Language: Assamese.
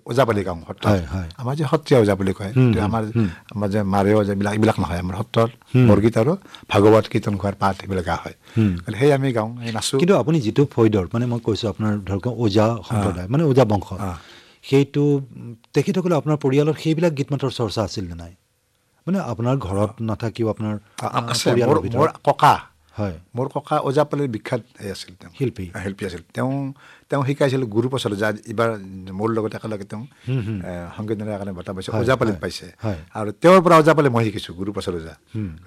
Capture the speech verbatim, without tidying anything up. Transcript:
ওজাপালি গাওঁ সত্ৰ হয় হয় আমাৰ যে সত্ৰীয়া ওজা বুলি কয় হুম, আমাৰ হুম। আমাৰ যে মাৰেও যে এইবিলাক এইবিলাক নহয় আমাৰ সত্ৰৰ হুম। বৰগীত আৰু ভাগৱত কীৰ্তন ঘোষাৰ পাঠ এইবিলাক গা হয় হুম। গতিকে সেই আমি গাওঁ এই নাচোঁ কিন্তু আপুনি যিটো ফৈদৰ মানে মই কৈছোঁ আপোনাৰ ধৰক ওজা সম্প্ৰদায় মানে ওজা বংশ অঁ সেইটো উম, তেখেতসকলে আপোনাৰ পৰিয়ালত সেইবিলাক গীত মাতৰ চৰ্চা আছিল নে নাই মানে আপোনাৰ ঘৰত নাথাকিও আপোনাৰ আ- আহ, আছে পৰিয়ালৰ মোৰ মোৰ ভিতৰত ককা হয় মোৰ ককা ওজাপালিৰ বিখ্যাত এই আছিল তেওঁ শিল্পী শিল্পী আছিল তেওঁ তেওঁ শিকাইছিল গুৰু প্ৰসাদ ওজা এইবাৰ মোৰ লগত একেলগে তেওঁ হুম, হুম। এ, সংগীত নাটকৰ কাৰণে বঁটা পাইছে হয়, ওজাপালিত হয়, পাইছে হয়। আৰু তেওঁৰ পৰা ওজাপালি মই শিকিছোঁ গুৰু প্ৰসাদ ওজা হুম।